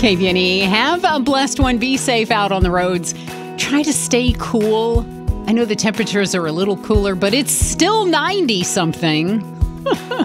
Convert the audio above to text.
KVNE, have a blessed one. Be safe out on the roads. Try to stay cool. I know the temperatures are a little cooler, but it's still 90 something.